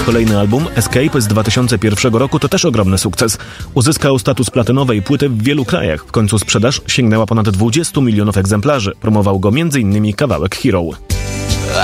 Kolejny album, Escape z 2001 roku, to też ogromny sukces. Uzyskał status platynowej płyty w wielu krajach. W końcu sprzedaż sięgnęła ponad 20 milionów egzemplarzy. Promował go m.in. kawałek Hero.